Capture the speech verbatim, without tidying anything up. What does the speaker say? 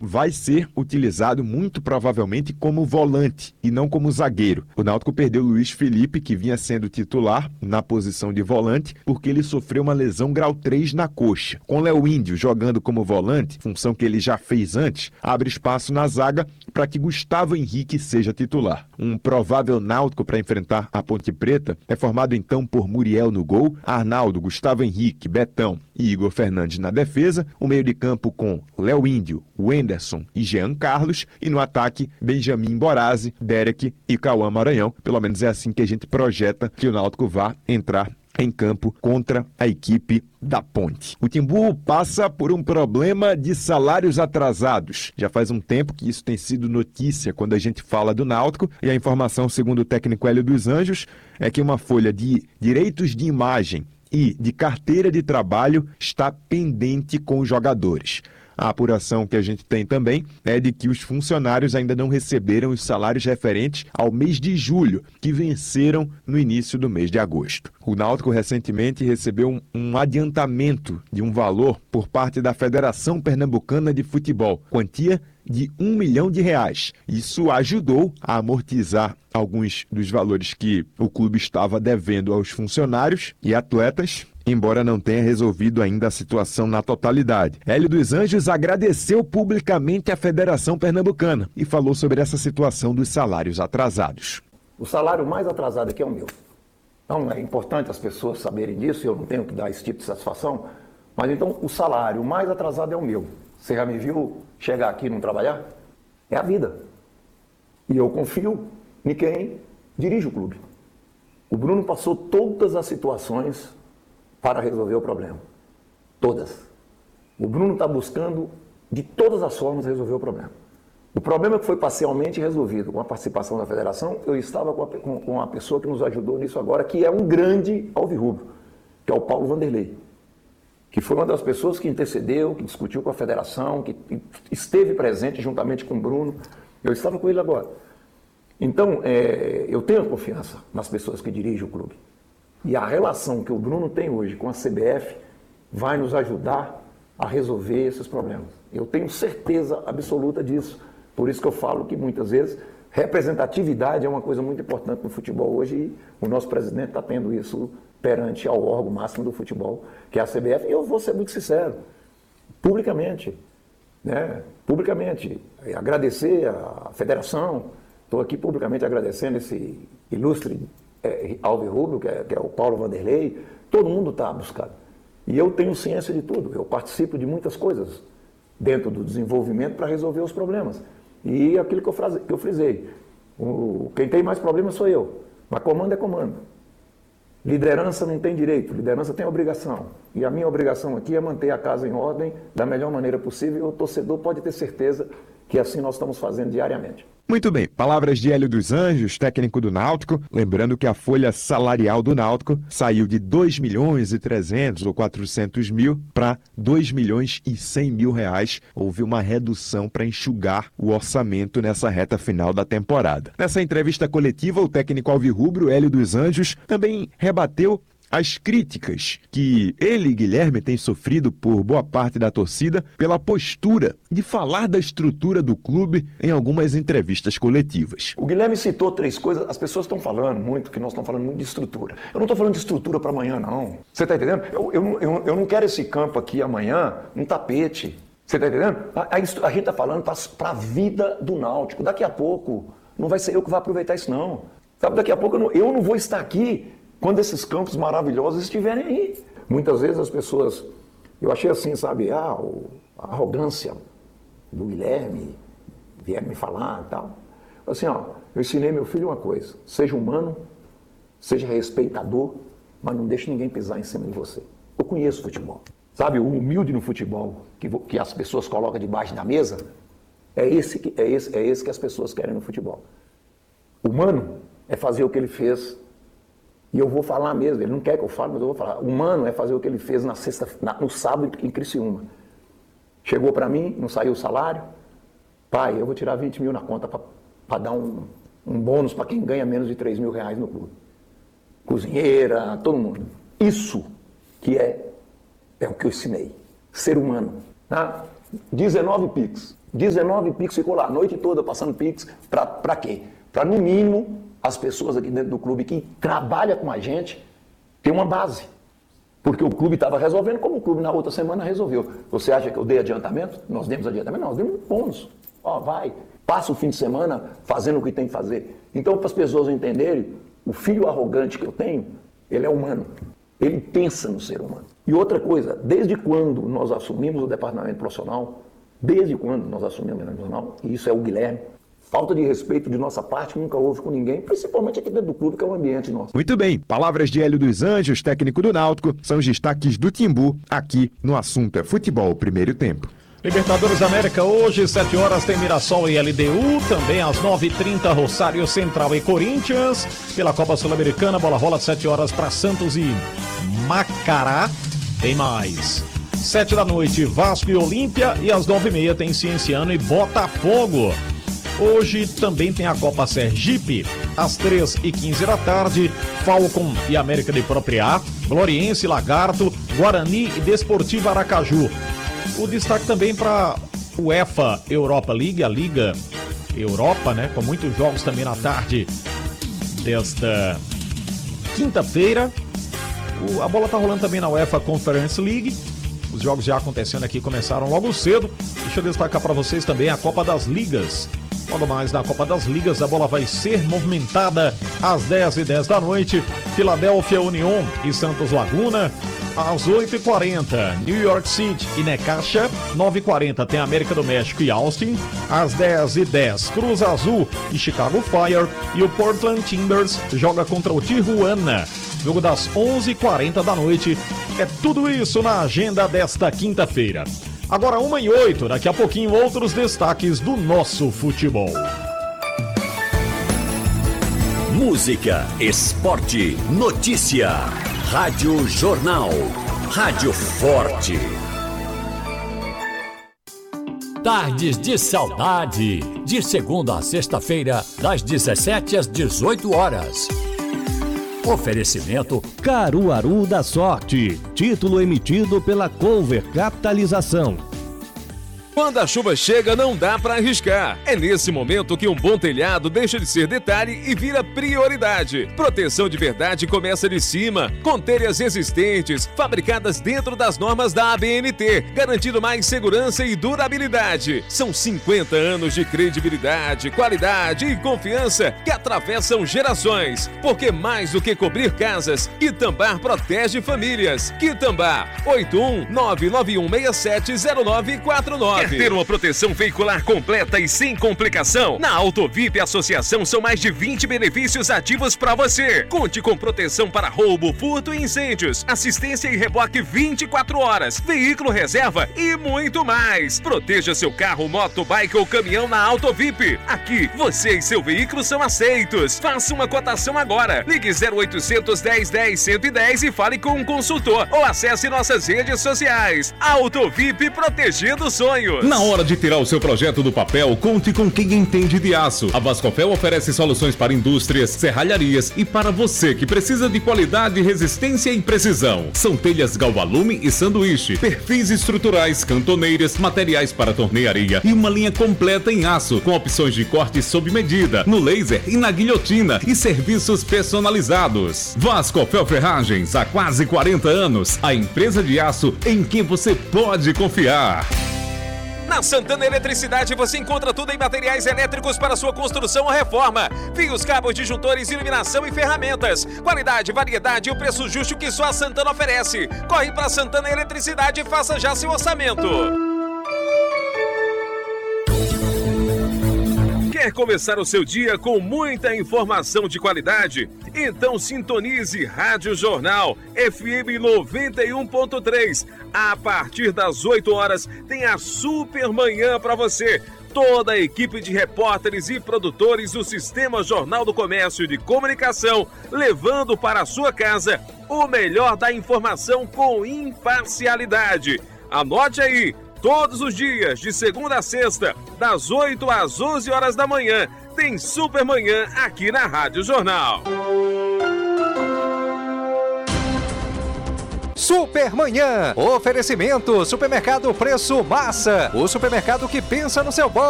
vai ser utilizado muito provavelmente como volante e não como zagueiro. O Náutico perdeu Luiz Felipe, que vinha sendo titular na posição de volante, porque ele sofreu uma lesão grau três na coxa. Com Léo Índio jogando como volante, função que ele já fez antes, abre espaço na zaga para que Gustavo Henrique seja titular. Um provável Náutico para enfrentar a Ponte Preta é formado então por Muriel no gol, Arnaldo, Gustavo Henrique, Betão e Igor Fernandes na defesa, o meio de campo com Léo Índio, Wenderson e Jean Carlos, e no ataque Benjamin Borazzi, Derek e Cauã Maranhão. Pelo menos é assim que a gente projeta que o Náutico vá entrar em campo contra a equipe da Ponte. O Timbu passa por um problema de salários atrasados. Já faz um tempo que isso tem sido notícia quando a gente fala do Náutico, e a informação, segundo o técnico Hélio dos Anjos, é que uma folha de direitos de imagem e de carteira de trabalho está pendente com os jogadores. A apuração que a gente tem também é de que os funcionários ainda não receberam os salários referentes ao mês de julho, que venceram no início do mês de agosto. O Náutico recentemente recebeu um, um adiantamento de um valor por parte da Federação Pernambucana de Futebol, quantia de um milhão de reais. Isso ajudou a amortizar alguns dos valores que o clube estava devendo aos funcionários e atletas, embora não tenha resolvido ainda a situação na totalidade. Hélio dos Anjos agradeceu publicamente à Federação Pernambucana e falou sobre essa situação dos salários atrasados. O salário mais atrasado aqui é o meu. Então é importante as pessoas saberem disso, eu não tenho que dar esse tipo de satisfação, mas então o salário mais atrasado é o meu. Você já me viu chegar aqui e não trabalhar? É a vida. E eu confio em quem dirige o clube. O Bruno passou todas as situações para resolver o problema. Todas. O Bruno está buscando, de todas as formas, resolver o problema. O problema que foi parcialmente resolvido com a participação da federação, eu estava com a, com, com a pessoa que nos ajudou nisso agora, que é um grande alvirrubro, que é o Paulo Vanderlei, que foi uma das pessoas que intercedeu, que discutiu com a federação, que esteve presente juntamente com o Bruno. Eu estava com ele agora. Então, é, eu tenho confiança nas pessoas que dirigem o clube. E a relação que o Bruno tem hoje com a C B F vai nos ajudar a resolver esses problemas. Eu tenho certeza absoluta disso. Por isso que eu falo que muitas vezes representatividade é uma coisa muito importante no futebol hoje, e o nosso presidente está tendo isso perante ao órgão máximo do futebol, que é a C B F. E eu vou ser muito sincero, publicamente, né? publicamente, agradecer à federação. Estou aqui publicamente agradecendo esse ilustre é, alvirrubro, que, é, que é o Paulo Vanderlei. Todo mundo está buscando. E eu tenho ciência de tudo. Eu participo de muitas coisas dentro do desenvolvimento para resolver os problemas. E aquilo que eu, frase, que eu frisei, o, quem tem mais problemas sou eu, mas comando é comando. Liderança não tem direito, liderança tem obrigação. E a minha obrigação aqui é manter a casa em ordem da melhor maneira possível, e o torcedor pode ter certeza que assim nós estamos fazendo diariamente. Muito bem, palavras de Hélio dos Anjos, técnico do Náutico, lembrando que a folha salarial do Náutico saiu de dois milhões e trezentos ou quatrocentos mil para dois milhões e cem mil reais. Houve uma redução para enxugar o orçamento nessa reta final da temporada. Nessa entrevista coletiva, o técnico alvirrubro, Hélio dos Anjos, também rebateu as críticas que ele e Guilherme têm sofrido por boa parte da torcida pela postura de falar da estrutura do clube em algumas entrevistas coletivas. O Guilherme citou três coisas, as pessoas estão falando muito, que nós estamos falando muito de estrutura. Eu não estou falando de estrutura para amanhã, não. Você está entendendo? Eu, eu, eu, eu não quero esse campo aqui amanhã, um tapete. Você está entendendo? A, a, a gente está falando para a vida do Náutico. Daqui a pouco, não vai ser eu que vou aproveitar isso, não. Sabe, daqui a pouco eu não, eu não vou estar aqui quando esses campos maravilhosos estiverem aí. Muitas vezes as pessoas, eu achei assim, sabe, ah, a arrogância do Guilherme, vieram me falar e tal. Assim, ó, eu ensinei meu filho uma coisa, seja humano, seja respeitador, mas não deixe ninguém pisar em cima de você. Eu conheço futebol. Sabe, o humilde no futebol, que, que as pessoas colocam debaixo da mesa, é esse, que, é, esse, é esse que as pessoas querem no futebol. Humano é fazer o que ele fez. E eu vou falar mesmo, ele não quer que eu fale, mas eu vou falar. Humano é fazer o que ele fez na sexta, na, no sábado em Criciúma. Chegou para mim, não saiu o salário. Pai, eu vou tirar vinte mil na conta para dar um, um bônus para quem ganha menos de três mil reais no clube. Cozinheira, todo mundo. Isso que é, é o que eu ensinei. Ser humano. Tá? dezenove Pix. dezenove Pix, ficou lá a noite toda passando Pix. Para quê? Para, no mínimo, as pessoas aqui dentro do clube que trabalham com a gente ter uma base. Porque o clube estava resolvendo, como o clube na outra semana resolveu. Você acha que eu dei adiantamento? Nós demos adiantamento? Nós demos bônus. Ó, vai, passa o fim de semana fazendo o que tem que fazer. Então, para as pessoas entenderem, o filho arrogante que eu tenho, ele é humano. Ele pensa no ser humano. E outra coisa, desde quando nós assumimos o departamento profissional, desde quando nós assumimos o departamento profissional, e isso é o Guilherme, falta de respeito de nossa parte nunca houve com ninguém, principalmente aqui dentro do clube, que é o ambiente nosso. Muito bem, palavras de Hélio dos Anjos, técnico do Náutico, são os destaques do Timbu, aqui no Assunto é Futebol, primeiro tempo. Libertadores da América hoje, sete horas tem Mirassol e L D U, também às nove e trinta Rosário Central e Corinthians. Pela Copa Sul-Americana, bola rola sete horas para Santos e Macará. Tem mais. sete da noite, Vasco e Olímpia, e às nove e meia tem Cienciano e Botafogo. Hoje também tem a Copa Sergipe, às três e quinze da tarde, Falcon e América de Propriá, Gloriense, Lagarto, Guarani e Desportivo Aracaju. O destaque também para o UEFA Europa League, a Liga Europa, né? Com muitos jogos também na tarde desta quinta-feira. O, a bola tá rolando também na UEFA Conference League. Os jogos já acontecendo aqui, começaram logo cedo. Deixa eu destacar para vocês também a Copa das Ligas. Logo mais na Copa das Ligas, a bola vai ser movimentada às dez e dez da noite. Filadélfia Union e Santos Laguna. Às oito e quarenta, New York City e Necaxa. nove e quarenta tem América do México e Austin. Às dez e dez, Cruz Azul e Chicago Fire. E o Portland Timbers joga contra o Tijuana. Jogo das onze e quarenta da noite. É tudo isso na agenda desta quinta-feira. Agora uma e oito, daqui a pouquinho outros destaques do nosso futebol. Música, esporte, notícia. Rádio Jornal. Rádio Forte. Tardes de Saudade. De segunda a sexta-feira, das dezessete às dezoito horas. Oferecimento Caruaru da Sorte. Título emitido pela Cover Capitalização. Quando a chuva chega, não dá para arriscar. É nesse momento que um bom telhado deixa de ser detalhe e vira prioridade. Proteção de verdade começa de cima, com telhas resistentes, fabricadas dentro das normas da A B N T, garantindo mais segurança e durabilidade. São cinquenta anos de credibilidade, qualidade e confiança que atravessam gerações. Porque mais do que cobrir casas, Quitambá protege famílias. Quitambá, oito um nove nove um seis sete zero nove quatro nove. Quer ter uma proteção veicular completa e sem complicação? Na Autovip Associação são mais de vinte benefícios ativos para você. Conte com proteção para roubo, furto e incêndios, assistência e reboque vinte e quatro horas, veículo reserva e muito mais. Proteja seu carro, moto, bike ou caminhão na Autovip. Aqui, você e seu veículo são aceitos. Faça uma cotação agora. Ligue zero oitocentos, dez, dez, cento e dez e fale com um consultor ou acesse nossas redes sociais. Autovip, protegendo sonhos. Na hora de tirar o seu projeto do papel, conte com quem entende de aço. A Vascofel oferece soluções para indústrias, serralharias e para você que precisa de qualidade, resistência e precisão. São telhas galvalume e sanduíche, perfis estruturais, cantoneiras, materiais para tornearia e uma linha completa em aço, com opções de corte sob medida, no laser e na guilhotina e serviços personalizados. Vascofel Ferragens, há quase quarenta anos, a empresa de aço em quem você pode confiar. Na Santana Eletricidade você encontra tudo em materiais elétricos para sua construção ou reforma. Fios, cabos, disjuntores, iluminação e ferramentas. Qualidade, variedade e o preço justo que só a Santana oferece. Corre para Santana Eletricidade e faça já seu orçamento. Quer começar o seu dia com muita informação de qualidade? Então sintonize Rádio Jornal F M noventa e um ponto três. A partir das oito horas tem a super manhã para você. Toda a equipe de repórteres e produtores do Sistema Jornal do Comércio de Comunicação, levando para a sua casa o melhor da informação com imparcialidade. Anote aí. Todos os dias, de segunda a sexta, das oito às onze horas da manhã, tem Supermanhã aqui na Rádio Jornal. Supermanhã. Oferecimento Supermercado Preço Massa. O supermercado que pensa no seu bolso.